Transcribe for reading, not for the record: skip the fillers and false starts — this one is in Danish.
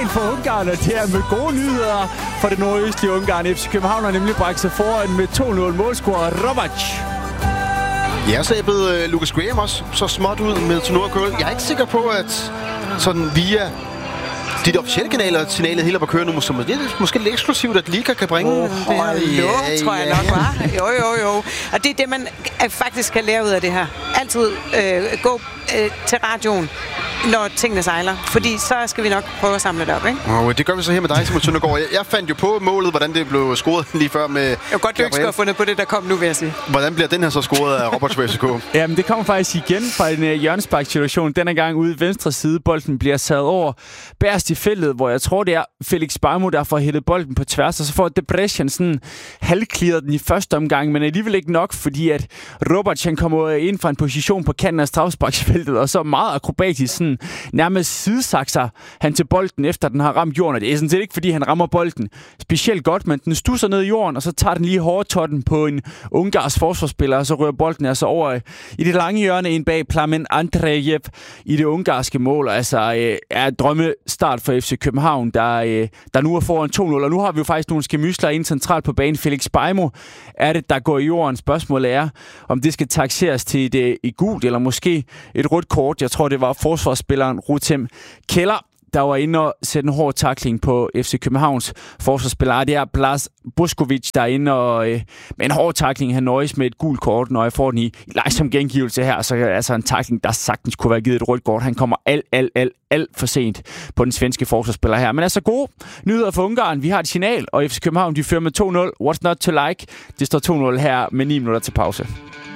for Ungarn, og det er med gode nyheder for det nordøstlige Ungarn. FC København har nemlig bragt sig foran med 2-0 målscorer Robac. Ja, så er blevet Lucas Graham også så småt ud med Tonur Køl. Jeg er ikke sikker på, at sådan via de officielle kanaler signalet helt op at køre nu, måske lidt eksklusivt, at Liga kan bringe det her. Tror jeg nok, var. Jo. Og det er det, man faktisk kan lære ud af det her. Altid gå til radioen, når tingene sejler. Fordi så skal vi nok prøve at samle det op, ikke? Og det gør vi så her med dig, Simon Søndergaard. Jeg fandt jo på målet, hvordan det blev scoret lige før med... Jeg var godt, du ikke skulle have fundet på det, der kom nu, vil jeg sige. Hvordan bliver den her så scoret af Roberts FCK? Jamen, det kommer faktisk igen fra en hjørnespark-situation. Denne gang ude i venstre side. Bolden bliver sat over bærst i feltet, hvor jeg tror, det er Felix Barmo, der får hættet bolden på tværs, og så får Debrecen sådan halvclearet den i første omgang, men alligevel ikke nok, fordi at Robac, han kommer ind fra en position på kanten af straffesparksfeltet, og så meget akrobatisk sådan nærmest sidesakser han til bolden, efter den har ramt jorden. Og det er sådan set ikke, fordi han rammer bolden specielt godt, men den stusser ned i jorden, og så tager den lige hårdtotten på en ungarsk forsvarsspiller, og så rører bolden altså over i det lange hjørne ind bag Plamen Andrejev i det ungarske mål. Altså er et drømmestart for FC København, der nu er foran 2-0, og nu har vi jo faktisk nogle skemysler ind centralt på banen. Felix Barmo er det, der går i jorden. Spørgsmålet er, om det skal taxeres til et gult, eller måske et rødt kort. Jeg tror, det var forsvarsspilleren Rutem Keller, der var inde og sætte en hård tackling på FC Københavns forsvarsspiller. Det er Blas Boskovic, der er inde og med en hård tackling. Han nøjes med et gult kort, når jeg får den i langsom gengivelse her. Så altså en tackling, der sagtens kunne være givet et rødt kort. Han kommer alt for sent på den svenske forsvarsspiller her. Men altså gode nyheder for Ungarn. Vi har et signal, og FC København de fører med 2-0. What's not to like? Det står 2-0 her med 9 minutter til pause.